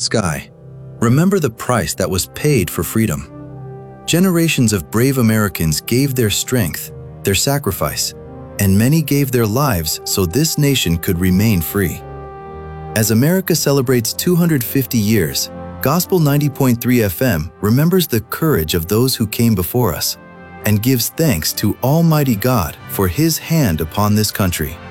sky. Remember the price that was paid for freedom. Generations of brave Americans gave their strength, their sacrifice, and many gave their lives so this nation could remain free. As America celebrates 250 years, Gospel 90.3 FM remembers the courage of those who came before us and gives thanks to Almighty God for His hand upon this country.